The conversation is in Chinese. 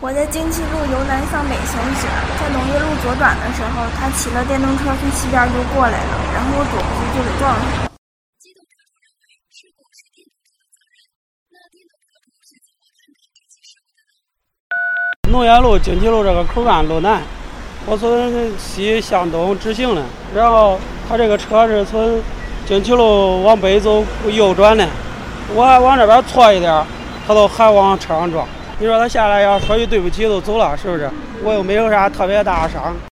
我在京七路由南向北行驶，在农业路左转的时候，他骑了电动车从西边就过来了，然后我躲过去就给撞上了。 机动车主认为事故是电动车的责任，那电动车主是怎么判断这起事故的呢？ 农业路京七路这个口岸路南，我从西向东直行的，然后他这个车是从京七路往北走右转的，我还往这边错一点，他都还往车上撞。你说他下来要说句对不起都走了，是不是？我又没有啥特别大的伤。